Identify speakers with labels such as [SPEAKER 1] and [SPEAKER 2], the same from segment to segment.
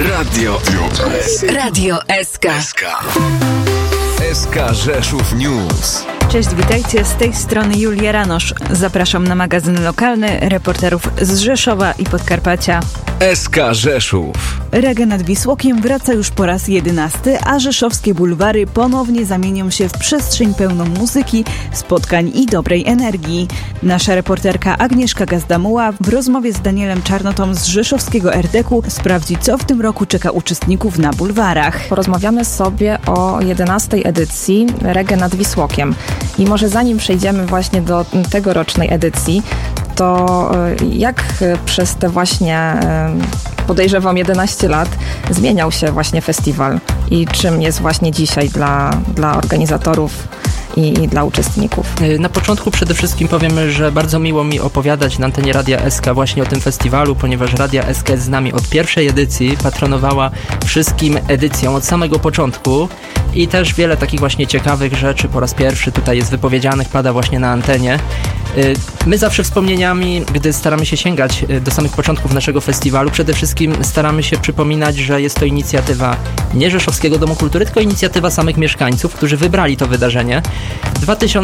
[SPEAKER 1] Radio SK.
[SPEAKER 2] SK Rzeszów News.
[SPEAKER 3] Cześć, witajcie, z tej strony Julia Ranosz. Zapraszam na magazyn lokalny reporterów z Rzeszowa i Podkarpacia.
[SPEAKER 2] SK Rzeszów.
[SPEAKER 3] Reggae nad Wisłokiem wraca już po raz 11, a rzeszowskie bulwary ponownie zamienią się w przestrzeń pełną muzyki, spotkań i dobrej energii. Nasza reporterka Agnieszka Gazdamuła w rozmowie z Danielem Czarnotą z rzeszowskiego RDK-u sprawdzi, co w tym roku czeka uczestników na bulwarach.
[SPEAKER 4] Porozmawiamy sobie o 11. edycji Reggae nad Wisłokiem. I może zanim przejdziemy właśnie do tegorocznej edycji, to jak przez te właśnie, podejrzewam, 11 lat zmieniał się właśnie festiwal i czym jest właśnie dzisiaj dla organizatorów i dla uczestników?
[SPEAKER 5] Na początku przede wszystkim powiemy, że bardzo miło mi opowiadać na antenie Radia SK właśnie o tym festiwalu, ponieważ Radia SK z nami od pierwszej edycji, patronowała wszystkim edycjom od samego początku i też wiele takich właśnie ciekawych rzeczy po raz pierwszy tutaj jest wypowiedzianych, pada właśnie na antenie. My zawsze wspomnieniami, gdy staramy się sięgać do samych początków naszego festiwalu, przede wszystkim staramy się przypominać, że jest to inicjatywa nie Rzeszowskiego Domu Kultury, tylko inicjatywa samych mieszkańców, którzy wybrali to wydarzenie. W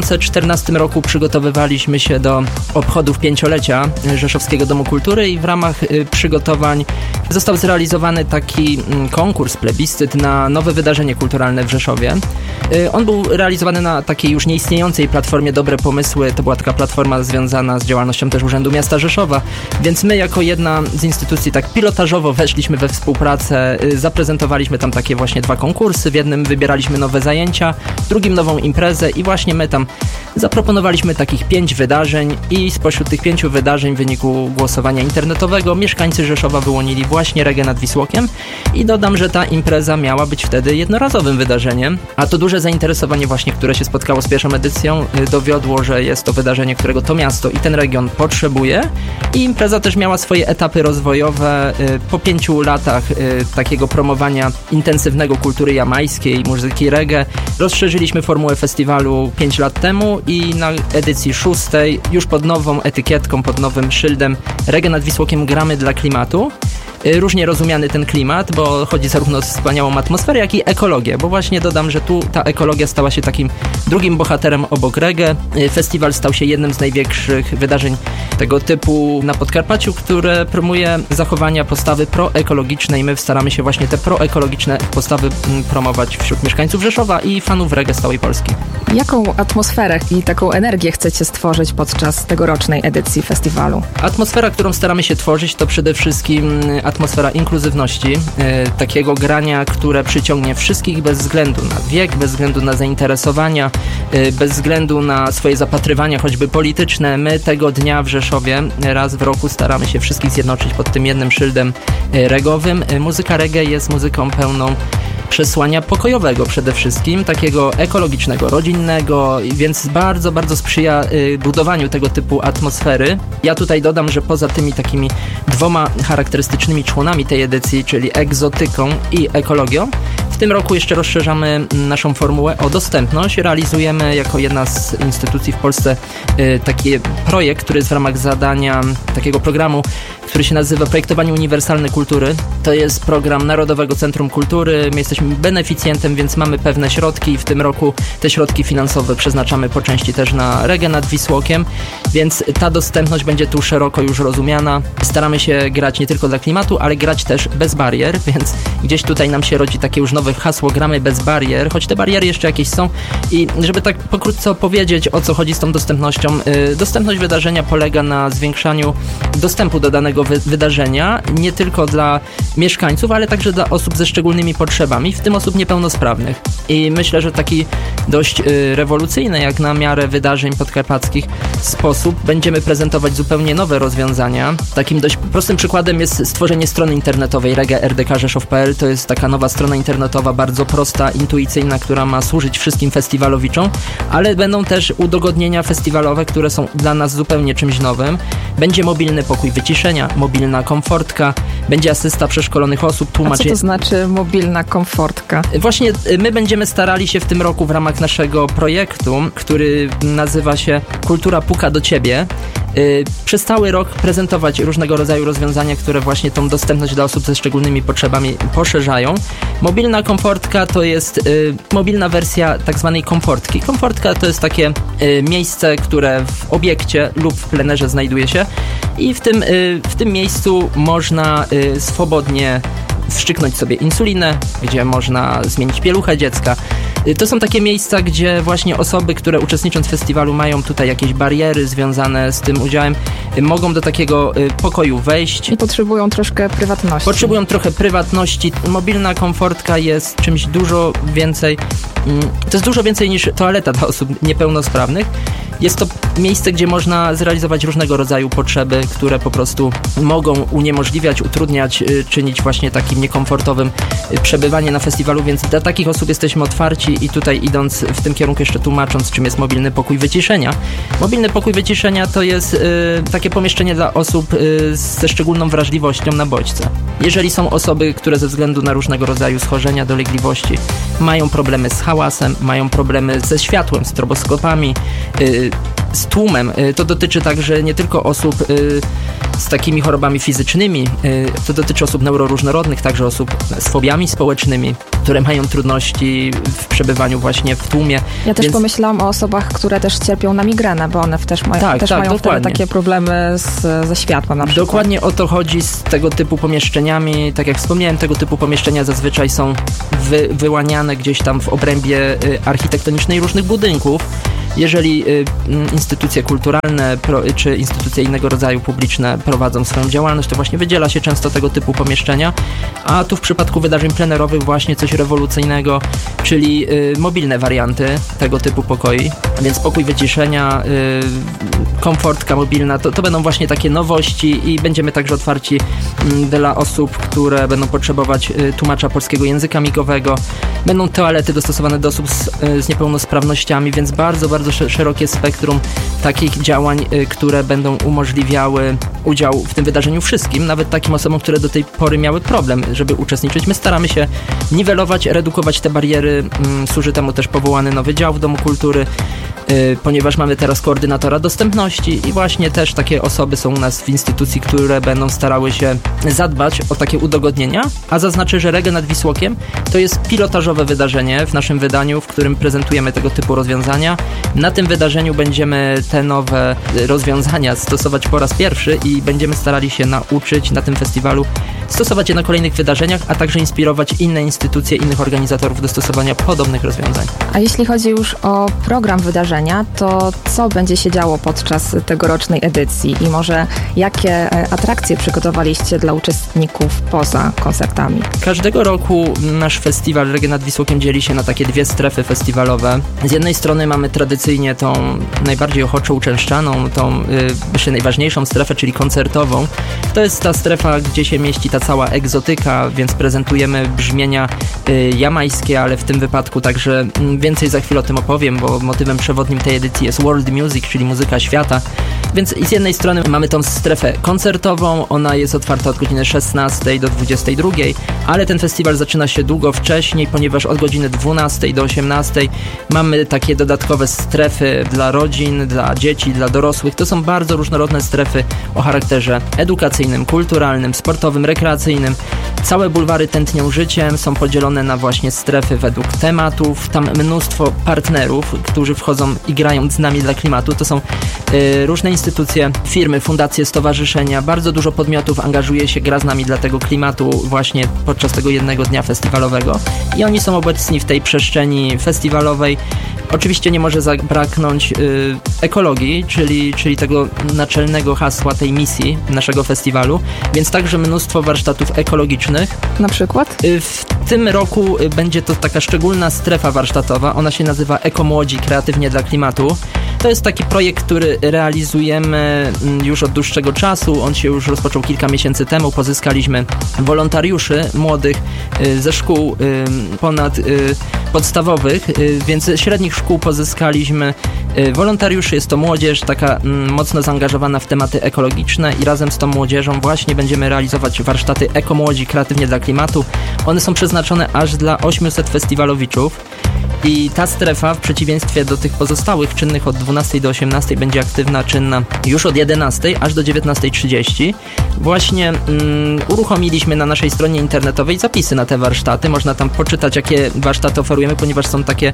[SPEAKER 5] 2014 roku przygotowywaliśmy się do obchodów 5-lecia Rzeszowskiego Domu Kultury i w ramach przygotowań został zrealizowany taki konkurs, plebiscyt na nowe wydarzenie kulturalne w Rzeszowie. On był realizowany na takiej już nieistniejącej platformie Dobre Pomysły. To była taka platforma związana z działalnością też Urzędu Miasta Rzeszowa, więc my jako jedna z instytucji tak pilotażowo weszliśmy we współpracę, zaprezentowaliśmy tam takie właśnie 2 konkursy. W jednym wybieraliśmy nowe zajęcia, w drugim nową imprezę i właśnie my tam zaproponowaliśmy takich 5 wydarzeń i spośród tych 5 wydarzeń w wyniku głosowania internetowego mieszkańcy Rzeszowa wyłonili właśnie Reggae nad Wisłokiem i dodam, że ta impreza miała być wtedy jednorazowym wydarzeniem, a to duże zainteresowanie właśnie, które się spotkało z pierwszą edycją, dowiodło, że jest to wydarzenie, którego to miasto i ten region potrzebuje i impreza też miała swoje etapy rozwojowe. Po 5 latach takiego promowania intensywnego kultury jamajskiej, muzyki reggae, rozszerzyliśmy formułę festiwalu 5 lat temu i na edycji 6 już pod nową etykietką, pod nowym szyldem Reggae nad Wisłokiem gramy dla klimatu. Różnie rozumiany ten klimat, bo chodzi zarówno o wspaniałą atmosferę, jak i ekologię, bo właśnie dodam, że tu ta ekologia stała się takim drugim bohaterem obok reggae. Festiwal stał się jednym z największych wydarzeń tego typu na Podkarpaciu, które promuje zachowania postawy proekologiczne i my staramy się właśnie te proekologiczne postawy promować wśród mieszkańców Rzeszowa i fanów reggae z całej Polski.
[SPEAKER 4] Jaką atmosferę i taką energię chcecie stworzyć podczas tegorocznej edycji festiwalu?
[SPEAKER 5] Atmosfera, którą staramy się tworzyć, to przede wszystkim atmosfera inkluzywności, takiego grania, które przyciągnie wszystkich bez względu na wiek, bez względu na zainteresowania, bez względu na swoje zapatrywania, choćby polityczne. My tego dnia w Rzeszowie raz w roku staramy się wszystkich zjednoczyć pod tym jednym szyldem regowym. Muzyka reggae jest muzyką pełną przesłania pokojowego przede wszystkim, takiego ekologicznego, rodzinnego, więc bardzo, bardzo sprzyja budowaniu tego typu atmosfery. Ja tutaj dodam, że poza tymi takimi 2 charakterystycznymi członami tej edycji, czyli egzotyką i ekologią, w tym roku jeszcze rozszerzamy naszą formułę o dostępność. Realizujemy jako jedna z instytucji w Polsce taki projekt, który jest w ramach zadania takiego programu, który się nazywa Projektowanie Uniwersalne Kultury. To jest program Narodowego Centrum Kultury. My jesteśmy beneficjentem, więc mamy pewne środki i w tym roku te środki finansowe przeznaczamy po części też na Reggae nad Wisłokiem, więc ta dostępność będzie tu szeroko już rozumiana. Staramy się grać nie tylko dla klimatu, ale grać też bez barier, więc gdzieś tutaj nam się rodzi takie już nowe hasło gramy bez barier, choć te bariery jeszcze jakieś są i żeby tak pokrótce opowiedzieć, o co chodzi z tą dostępnością. Dostępność wydarzenia polega na zwiększaniu dostępu do danego wydarzenia, nie tylko dla mieszkańców, ale także dla osób ze szczególnymi potrzebami, w tym osób niepełnosprawnych. I myślę, że taki dość rewolucyjny, jak na miarę wydarzeń podkarpackich sposób, będziemy prezentować zupełnie nowe rozwiązania. Takim dość prostym przykładem jest stworzenie strony internetowej reggae.rdk.rzeszow.pl. To jest taka nowa strona internetowa, bardzo prosta, intuicyjna, która ma służyć wszystkim festiwalowiczom, ale będą też udogodnienia festiwalowe, które są dla nas zupełnie czymś nowym. Będzie mobilny pokój wyciszenia, mobilna komfortka, będzie asysta przeszkolonych osób, tłumaczy.
[SPEAKER 4] A co to znaczy mobilna komfortka?
[SPEAKER 5] Właśnie my będziemy starali się w tym roku w ramach naszego projektu, który nazywa się Kultura puka do ciebie, przez cały rok prezentować różnego rodzaju rozwiązania, które właśnie tą dostępność dla osób ze szczególnymi potrzebami poszerzają. Mobilna komfortka to jest mobilna wersja tak zwanej komfortki. Komfortka to jest takie miejsce, które w obiekcie lub w plenerze znajduje się i w tym miejscu można swobodnie wstrzyknąć sobie insulinę, gdzie można zmienić pieluchę dziecka. To są takie miejsca, gdzie właśnie osoby, które uczestnicząc w festiwalu mają tutaj jakieś bariery związane z tym udziałem, mogą do takiego pokoju wejść.
[SPEAKER 4] I potrzebują troszkę prywatności.
[SPEAKER 5] Potrzebują trochę prywatności. Mobilna komfortka jest czymś dużo więcej. To jest dużo więcej niż toaleta dla osób niepełnosprawnych. Jest to miejsce, gdzie można zrealizować różnego rodzaju potrzeby, które po prostu mogą uniemożliwiać, utrudniać, czynić właśnie takim niekomfortowym przebywanie na festiwalu, więc dla takich osób jesteśmy otwarci i tutaj idąc w tym kierunku jeszcze tłumacząc, czym jest mobilny pokój wyciszenia. Mobilny pokój wyciszenia to jest takie pomieszczenie dla osób ze szczególną wrażliwością na bodźce. Jeżeli są osoby, które ze względu na różnego rodzaju schorzenia, dolegliwości mają problemy z hałasem, mają problemy ze światłem, stroboskopami, z tłumem. To dotyczy także nie tylko osób z takimi chorobami fizycznymi, to dotyczy osób neuroróżnorodnych, także osób z fobiami społecznymi, które mają trudności w przebywaniu właśnie w tłumie.
[SPEAKER 4] Ja też pomyślałam o osobach, które też cierpią na migrenę, bo one też mają wtedy takie problemy ze światłem na przykład.
[SPEAKER 5] Dokładnie o to chodzi z tego typu pomieszczeniami. Tak jak wspomniałem, tego typu pomieszczenia zazwyczaj są wyłaniane gdzieś tam w obrębie architektonicznej różnych budynków. Jeżeli instytucje kulturalne czy instytucje innego rodzaju publiczne prowadzą swoją działalność, to właśnie wydziela się często tego typu pomieszczenia, a tu w przypadku wydarzeń plenerowych właśnie coś rewolucyjnego, czyli mobilne warianty tego typu pokoi, więc pokój wyciszenia, komfortka mobilna, to będą właśnie takie nowości i będziemy także otwarci dla osób, które będą potrzebować tłumacza polskiego języka migowego. Będą toalety dostosowane do osób z niepełnosprawnościami, więc bardzo szerokie spektrum takich działań, które będą umożliwiały udział w tym wydarzeniu wszystkim, nawet takim osobom, które do tej pory miały problem, żeby uczestniczyć. My staramy się niwelować, redukować te bariery. Służy temu też powołany nowy dział w Domu Kultury, ponieważ mamy teraz koordynatora dostępności i właśnie też takie osoby są u nas w instytucji, które będą starały się zadbać o takie udogodnienia, a zaznaczę, że Reggae nad Wisłokiem to jest pilotażowe wydarzenie w naszym wydaniu, w którym prezentujemy tego typu rozwiązania. Na tym wydarzeniu będziemy te nowe rozwiązania stosować po raz pierwszy i będziemy starali się nauczyć na tym festiwalu stosować je na kolejnych wydarzeniach, a także inspirować inne instytucje, innych organizatorów do stosowania podobnych rozwiązań.
[SPEAKER 4] A jeśli chodzi już o program wydarzenia, to co będzie się działo podczas tegorocznej edycji i może jakie atrakcje przygotowaliście dla uczestników poza koncertami?
[SPEAKER 5] Każdego roku nasz festiwal Reggae nad Wisłokiem dzieli się na takie dwie strefy festiwalowe. Z jednej strony mamy tradycyjnie tą najbardziej ochoczo uczęszczaną, tą jeszcze najważniejszą strefę, czyli koncertową. To jest ta strefa, gdzie się mieści ta cała egzotyka, więc prezentujemy brzmienia jamańskie, ale w tym wypadku także więcej za chwilę o tym opowiem, bo motywem przewodnim tej edycji jest World Music, czyli muzyka świata. Więc z jednej strony mamy tą strefę koncertową, ona jest otwarta od godziny 16 do 22, ale ten festiwal zaczyna się długo wcześniej, ponieważ od godziny 12 do 18 mamy takie dodatkowe strefy dla rodzin, dla dzieci, dla dorosłych. To są bardzo różnorodne strefy o charakterze edukacyjnym, kulturalnym, sportowym, rekreacyjnym. Całe bulwary tętnią życiem, są podzielone na właśnie strefy według tematów. Tam mnóstwo partnerów, którzy wchodzą i grają z nami dla klimatu. To są różne instytucje, firmy, fundacje, stowarzyszenia. Bardzo dużo podmiotów angażuje się, gra z nami dla tego klimatu właśnie podczas tego jednego dnia festiwalowego. I oni są obecni w tej przestrzeni festiwalowej. Oczywiście nie może zabraknąć ekologii, czyli tego naczelnego hasła tej misji naszego festiwalu, więc także mnóstwo warsztatów ekologicznych.
[SPEAKER 4] Na przykład?
[SPEAKER 5] W tym roku będzie to taka szczególna strefa warsztatowa, ona się nazywa Ekomłodzi Kreatywnie dla Klimatu. To jest taki projekt, który realizujemy już od dłuższego czasu, on się już rozpoczął kilka miesięcy temu, pozyskaliśmy wolontariuszy młodych ze szkół podstawowych, więc ze średnich szkół pozyskaliśmy wolontariuszy, jest to młodzież taka mocno zaangażowana w tematy ekologiczne i razem z tą młodzieżą właśnie będziemy realizować warsztaty Ekomłodzi Kreatywnie dla Klimatu. One są przeznaczone aż dla 800 festiwalowiczów I ta strefa, w przeciwieństwie do tych pozostałych czynnych od 12 do 18, będzie aktywna, czynna już od 11 aż do 19:30. Właśnie uruchomiliśmy na naszej stronie internetowej zapisy na te warsztaty. Można tam poczytać, jakie warsztaty oferujemy, ponieważ są takie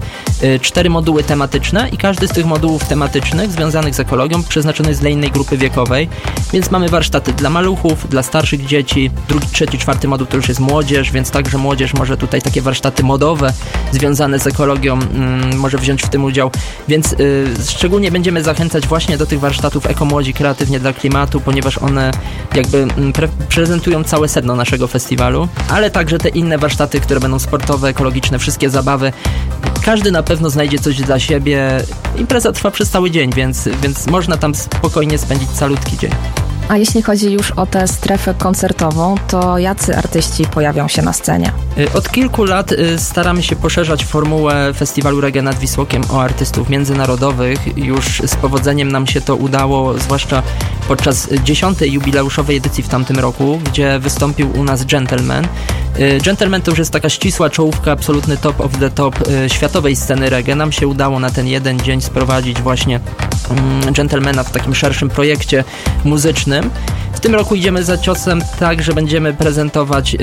[SPEAKER 5] 4 moduły tematyczne i każdy z tych modułów tematycznych związanych z ekologią przeznaczony jest dla innej grupy wiekowej. Więc mamy warsztaty dla maluchów, dla starszych dzieci, 2., 3., 4. moduł to już jest młodzież, więc także młodzież może tutaj takie warsztaty modowe związane z ekologią może wziąć w tym udział. Więc szczególnie będziemy zachęcać właśnie do tych warsztatów Ekomłodzi Kreatywnie dla Klimatu, ponieważ one jakby prezentują całe sedno naszego festiwalu, ale także te inne warsztaty, które będą sportowe, ekologiczne, wszystkie zabawy. Każdy na pewno znajdzie coś dla siebie. Impreza trwa przez cały dzień, więc można tam spokojnie spędzić calutki dzień.
[SPEAKER 4] A jeśli chodzi już o tę strefę koncertową, to jacy artyści pojawią się na scenie?
[SPEAKER 5] Od kilku lat staramy się poszerzać formułę festiwalu Reggae nad Wisłokiem o artystów międzynarodowych. Już z powodzeniem nam się to udało, zwłaszcza podczas 10. jubileuszowej edycji w tamtym roku, gdzie wystąpił u nas Gentleman. Gentleman to już jest taka ścisła czołówka, absolutny top of the top światowej sceny reggae. Nam się udało na ten jeden dzień sprowadzić właśnie Gentlemana w takim szerszym projekcie muzycznym. W tym roku idziemy za ciosem tak, że będziemy prezentować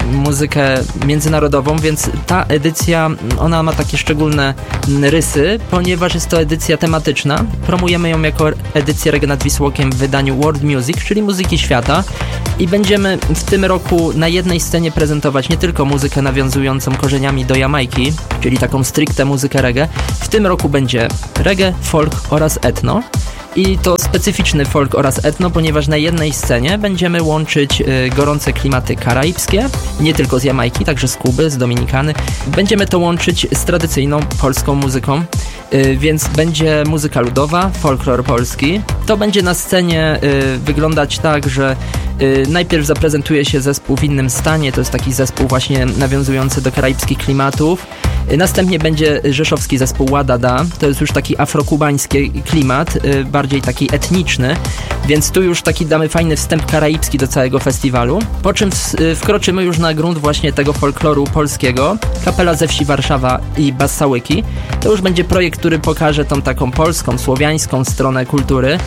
[SPEAKER 5] muzykę międzynarodową, więc ta edycja, ona ma takie szczególne rysy, ponieważ jest to edycja tematyczna. Promujemy ją jako edycję Reggae nad Wisłokiem w wydaniu World Music, czyli muzyki świata, i będziemy w tym roku na jednej scenie prezentować nie tylko muzykę nawiązującą korzeniami do Jamajki, czyli taką stricte muzykę reggae. W tym roku będzie reggae, folk oraz etno. I to specyficzny folk oraz etno, ponieważ na jednej scenie będziemy łączyć gorące klimaty karaibskie, nie tylko z Jamajki, także z Kuby, z Dominikany. Będziemy to łączyć z tradycyjną polską muzyką, więc będzie muzyka ludowa, folklor polski. To będzie na scenie wyglądać tak, że najpierw zaprezentuje się zespół w innym stanie, to jest taki zespół właśnie nawiązujący do karaibskich klimatów. Następnie będzie rzeszowski zespół Ładada, to jest już taki afrokubański klimat, bardziej taki etniczny, więc tu już taki damy fajny wstęp karaibski do całego festiwalu, po czym wkroczymy już na grunt właśnie tego folkloru polskiego. Kapela ze wsi Warszawa i Bassałyki. To już będzie projekt, który pokaże tą taką polską, słowiańską stronę kultury,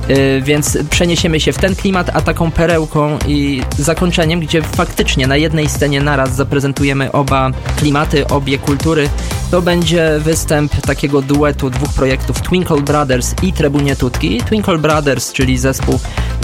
[SPEAKER 5] więc przeniesiemy się w ten klimat, a taką perełką i zakończeniem, gdzie faktycznie na jednej scenie naraz zaprezentujemy oba klimaty, obie kultury, to będzie występ takiego duetu dwóch projektów Twinkle Brothers i Trebunie Tutki. Twinkle Brothers, czyli zespół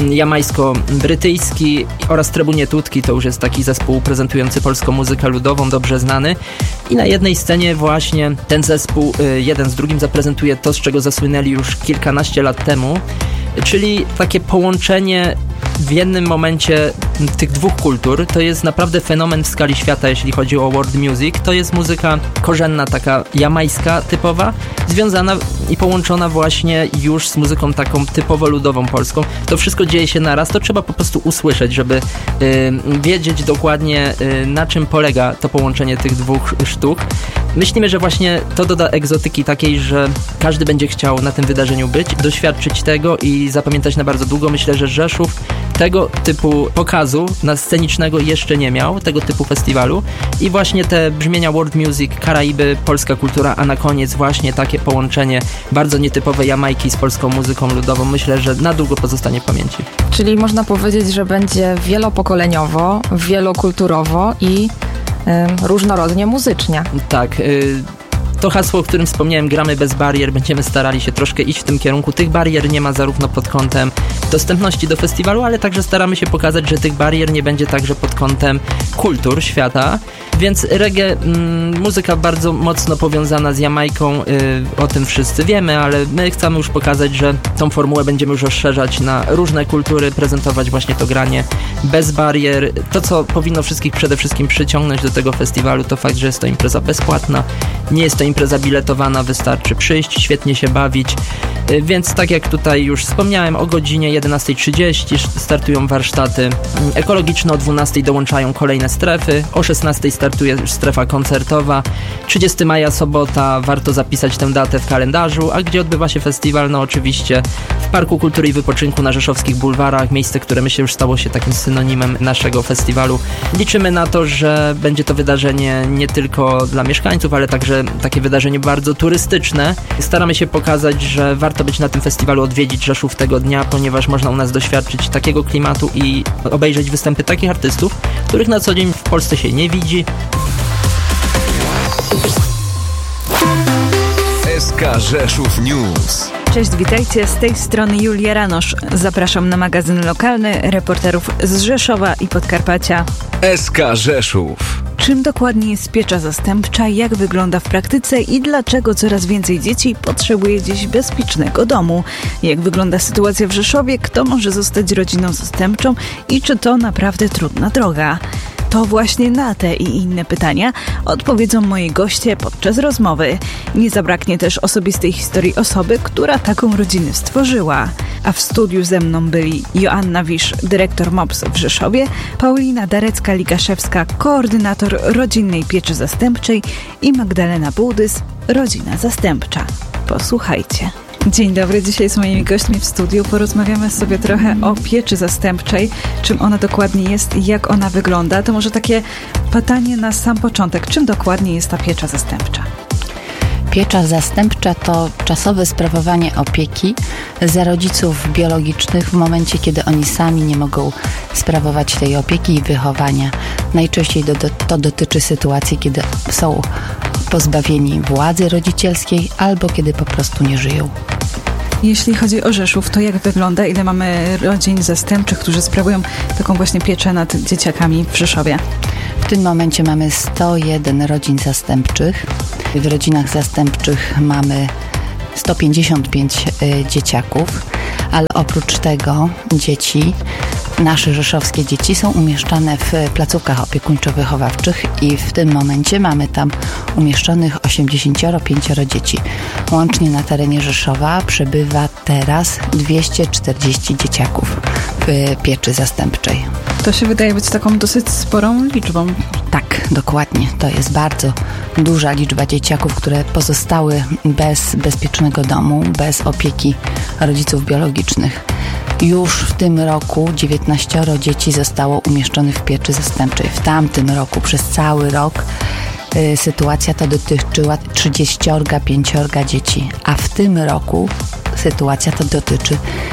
[SPEAKER 5] jamajsko-brytyjski, oraz Trebunie Tutki to już jest taki zespół prezentujący polską muzykę ludową, dobrze znany. I na jednej scenie właśnie ten zespół jeden z drugim zaprezentuje to, z czego zasłynęli już kilkanaście lat temu, czyli takie połączenie w jednym momencie tych dwóch kultur. To jest naprawdę fenomen w skali świata, jeśli chodzi o world music. To jest muzyka korzenna, taka jamajska typowa, związana i połączona właśnie już z muzyką taką typowo ludową polską. To wszystko dzieje się naraz, to trzeba po prostu usłyszeć, żeby wiedzieć dokładnie, na czym polega to połączenie tych dwóch sztuk. Myślimy, że właśnie to doda egzotyki takiej, że każdy będzie chciał na tym wydarzeniu być, doświadczyć tego i zapamiętać na bardzo długo. Myślę, że Rzeszów tego typu pokazu scenicznego jeszcze nie miał, tego typu festiwalu, i właśnie te brzmienia world music, Karaiby, polska kultura, a na koniec właśnie takie połączenie bardzo nietypowe Jamajki z polską muzyką ludową, myślę, że na długo pozostanie w pamięci.
[SPEAKER 4] Czyli można powiedzieć, że będzie wielopokoleniowo, wielokulturowo i różnorodnie muzycznie.
[SPEAKER 5] Tak, to hasło, o którym wspomniałem, gramy bez barier, będziemy starali się troszkę iść w tym kierunku. Tych barier nie ma zarówno pod kątem dostępności do festiwalu, ale także staramy się pokazać, że tych barier nie będzie także pod kątem kultur świata. Więc reggae, muzyka bardzo mocno powiązana z Jamajką, o tym wszyscy wiemy, ale my chcemy już pokazać, że tą formułę będziemy już rozszerzać na różne kultury, prezentować właśnie to granie bez barier. To, co powinno wszystkich przede wszystkim przyciągnąć do tego festiwalu, to fakt, że jest to impreza bezpłatna, nie jest to impreza biletowana, wystarczy przyjść, świetnie się bawić, więc tak jak tutaj już wspomniałem, o godzinie 11:30 startują warsztaty ekologiczne, o 12:00 dołączają kolejne strefy, o 16:00 startuje już strefa koncertowa, 30 maja, sobota, warto zapisać tę datę w kalendarzu, a gdzie odbywa się festiwal? No oczywiście w Parku Kultury i Wypoczynku na rzeszowskich bulwarach, miejsce, które myślę już stało się takim synonimem naszego festiwalu. Liczymy na to, że będzie to wydarzenie nie tylko dla mieszkańców, ale także takie wydarzenie bardzo turystyczne. Staramy się pokazać, że warto być na tym festiwalu, odwiedzić Rzeszów tego dnia, ponieważ można u nas doświadczyć takiego klimatu i obejrzeć występy takich artystów, których na co dzień w Polsce się nie widzi.
[SPEAKER 2] SK Rzeszów News.
[SPEAKER 3] Cześć, witajcie, z tej strony Julia Ranosz. Zapraszam na magazyn lokalny reporterów z Rzeszowa i Podkarpacia.
[SPEAKER 2] SK Rzeszów.
[SPEAKER 3] Czym dokładnie jest piecza zastępcza, jak wygląda w praktyce i dlaczego coraz więcej dzieci potrzebuje dziś bezpiecznego domu? Jak wygląda sytuacja w Rzeszowie, kto może zostać rodziną zastępczą i czy to naprawdę trudna droga? To właśnie na te i inne pytania odpowiedzą moi goście podczas rozmowy. Nie zabraknie też osobistej historii osoby, która taką rodzinę stworzyła. A w studiu ze mną byli Joanna Wisz, dyrektor MOPS w Rzeszowie, Paulina Darecka-Ligaszewska, koordynator rodzinnej pieczy zastępczej i Magdalena Bułdys, rodzina zastępcza. Posłuchajcie. Dzień dobry, dzisiaj z moimi gośćmi w studiu porozmawiamy sobie trochę o pieczy zastępczej, czym ona dokładnie jest i jak ona wygląda. To może takie pytanie na sam początek. Czym dokładnie jest ta piecza zastępcza?
[SPEAKER 6] Piecza zastępcza to czasowe sprawowanie opieki za rodziców biologicznych w momencie, kiedy oni sami nie mogą sprawować tej opieki i wychowania. Najczęściej to dotyczy sytuacji, kiedy są pozbawieni władzy rodzicielskiej albo kiedy po prostu nie żyją.
[SPEAKER 3] Jeśli chodzi o Rzeszów, to jak wygląda? Ile mamy rodzin zastępczych, którzy sprawują taką właśnie pieczę nad dzieciakami w Rzeszowie?
[SPEAKER 6] W tym momencie mamy 101 rodzin zastępczych. W rodzinach zastępczych mamy 155 dzieciaków, ale oprócz tego nasze rzeszowskie dzieci są umieszczane w placówkach opiekuńczo-wychowawczych i w tym momencie mamy tam umieszczonych 85 dzieci. Łącznie na terenie Rzeszowa przebywa teraz 240 dzieciaków w pieczy zastępczej.
[SPEAKER 3] To się wydaje być taką dosyć sporą liczbą.
[SPEAKER 6] Tak, dokładnie. To jest bardzo duża liczba dzieciaków, które pozostały bez bezpiecznego domu, bez opieki rodziców biologicznych. Już w tym roku 19 dzieci zostało umieszczonych w pieczy zastępczej. W tamtym roku, przez cały rok, sytuacja ta dotyczyła 35 dzieci, a w tym roku sytuacja ta dotyczy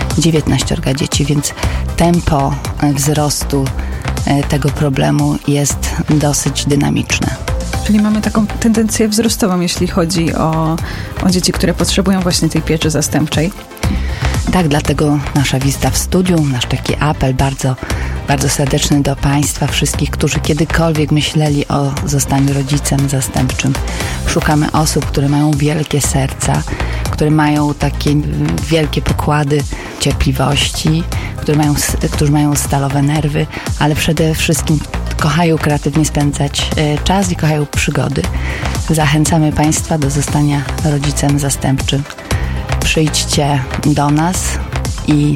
[SPEAKER 6] 19 dzieci, więc tempo wzrostu tego problemu jest dosyć dynamiczne.
[SPEAKER 3] Czyli mamy taką tendencję wzrostową, jeśli chodzi o dzieci, które potrzebują właśnie tej pieczy zastępczej.
[SPEAKER 6] Tak, dlatego nasza wizyta w studiu, nasz taki apel bardzo, bardzo serdeczny do Państwa wszystkich, którzy kiedykolwiek myśleli o zostaniu rodzicem zastępczym. Szukamy osób, które mają wielkie serca, które mają takie wielkie pokłady cierpliwości, którzy mają stalowe nerwy, ale przede wszystkim kochają kreatywnie spędzać czas i kochają przygody. Zachęcamy Państwa do zostania rodzicem zastępczym. Przyjdźcie do nas i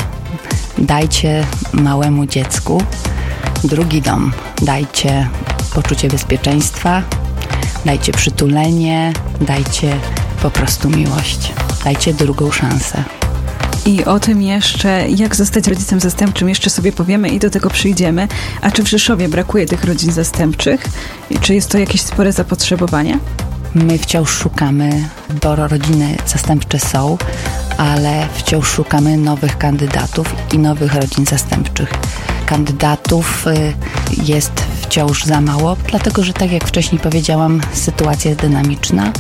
[SPEAKER 6] dajcie małemu dziecku drugi dom. Dajcie poczucie bezpieczeństwa, dajcie przytulenie, dajcie po prostu miłość. Dajcie drugą szansę.
[SPEAKER 3] I o tym jeszcze, jak zostać rodzicem zastępczym, jeszcze sobie powiemy i do tego przyjdziemy. A czy w Rzeszowie brakuje tych rodzin zastępczych? I czy jest to jakieś spore zapotrzebowanie?
[SPEAKER 6] My wciąż szukamy, bo rodziny zastępcze są, ale wciąż szukamy nowych kandydatów i nowych rodzin zastępczych. Kandydatów jest wciąż za mało, dlatego że tak jak wcześniej powiedziałam, sytuacja jest dynamiczna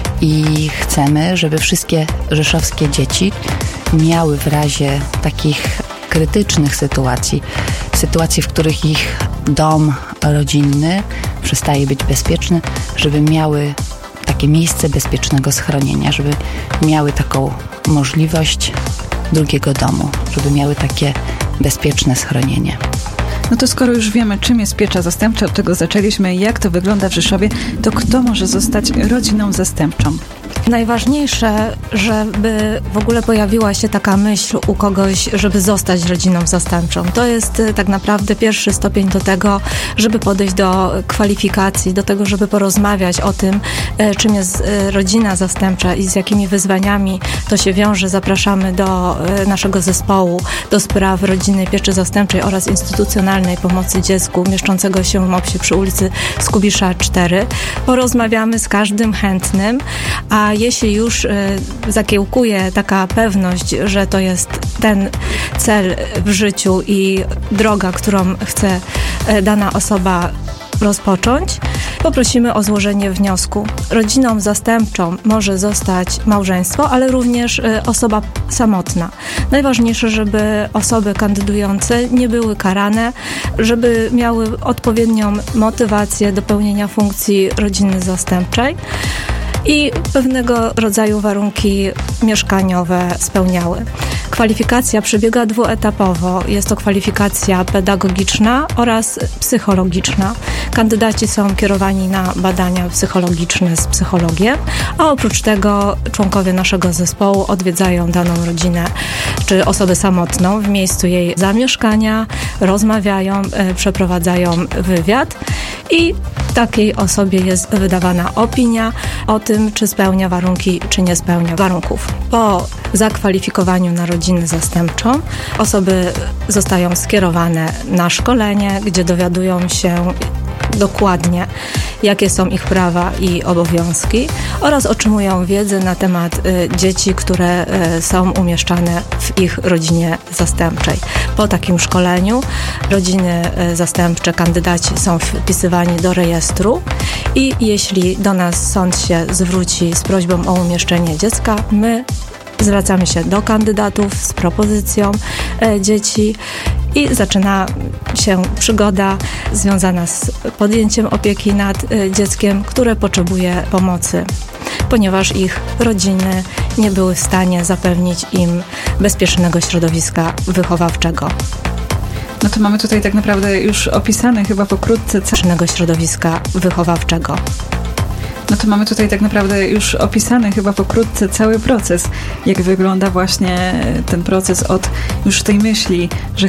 [SPEAKER 6] i chcemy, żeby wszystkie rzeszowskie dzieci miały w razie takich krytycznych sytuacji, w których ich dom rodzinny przestaje być bezpieczny, żeby miały takie miejsce bezpiecznego schronienia, żeby miały taką możliwość drugiego domu, żeby miały takie bezpieczne schronienie.
[SPEAKER 3] No to skoro już wiemy, czym jest piecza zastępcza, od czego zaczęliśmy, jak to wygląda w Rzeszowie, to kto może zostać rodziną zastępczą?
[SPEAKER 7] Najważniejsze, żeby w ogóle pojawiła się taka myśl u kogoś, żeby zostać rodziną zastępczą. To jest tak naprawdę pierwszy stopień do tego, żeby podejść do kwalifikacji, do tego, żeby porozmawiać o tym, czym jest rodzina zastępcza i z jakimi wyzwaniami to się wiąże. Zapraszamy do naszego zespołu do spraw rodziny, pieczy zastępczej oraz instytucjonalnej pomocy dziecku mieszczącego się w MOPS-ie przy ulicy Skubisza 4. Porozmawiamy z każdym chętnym, a jeśli już zakiełkuje taka pewność, że to jest ten cel w życiu i droga, którą chce dana osoba rozpocząć, poprosimy o złożenie wniosku. Rodziną zastępczą może zostać małżeństwo, ale również osoba samotna. Najważniejsze, żeby osoby kandydujące nie były karane, żeby miały odpowiednią motywację do pełnienia funkcji rodziny zastępczej i pewnego rodzaju warunki mieszkaniowe spełniały. Kwalifikacja przebiega dwuetapowo. Jest to kwalifikacja pedagogiczna oraz psychologiczna. Kandydaci są kierowani na badania psychologiczne z psychologiem, a oprócz tego członkowie naszego zespołu odwiedzają daną rodzinę czy osobę samotną w miejscu jej zamieszkania, rozmawiają, przeprowadzają wywiad i takiej osobie jest wydawana opinia o tym, czy spełnia warunki, czy nie spełnia warunków. Po zakwalifikowaniu na rodzinę zastępczą osoby zostają skierowane na szkolenie, gdzie dowiadują się dokładnie, jakie są ich prawa i obowiązki oraz otrzymują wiedzę na temat dzieci, które są umieszczane w ich rodzinie zastępczej. Po takim szkoleniu rodziny zastępcze, kandydaci są wpisywani do rejestru i jeśli do nas sąd się zwróci z prośbą o umieszczenie dziecka, my zwracamy się do kandydatów z propozycją dzieci i zaczyna się przygoda związana z podjęciem opieki nad dzieckiem, które potrzebuje pomocy, ponieważ ich rodziny nie były w stanie zapewnić im bezpiecznego środowiska wychowawczego.
[SPEAKER 3] No to mamy tutaj tak naprawdę już opisane chyba pokrótce
[SPEAKER 7] bezpiecznego środowiska wychowawczego.
[SPEAKER 3] No to mamy tutaj tak naprawdę już opisany chyba pokrótce cały proces, jak wygląda właśnie ten proces od już tej myśli, że